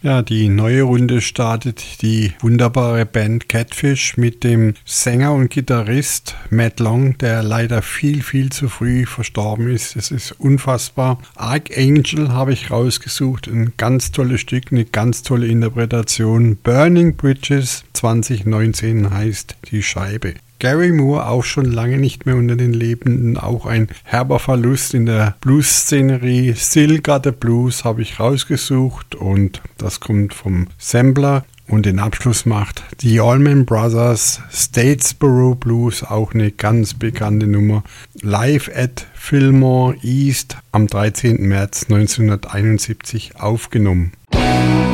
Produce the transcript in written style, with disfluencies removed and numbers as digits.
Ja, die neue Runde startet die wunderbare Band Catfish mit dem Sänger und Gitarrist Matt Long, der leider viel zu früh verstorben ist. Es ist unfassbar. Archangel habe ich rausgesucht, ein ganz tolles Stück, eine ganz tolle Interpretation. Burning Bridges 2019 heißt die Scheibe. Gary Moore auch schon lange nicht mehr unter den Lebenden, auch ein herber Verlust in der Blues-Szenerie. Still Got the Blues habe ich rausgesucht und das kommt vom Sampler. Und den Abschluss macht die Allman Brothers Statesboro Blues, auch eine ganz bekannte Nummer. Live at Fillmore East am 13. März 1971 aufgenommen.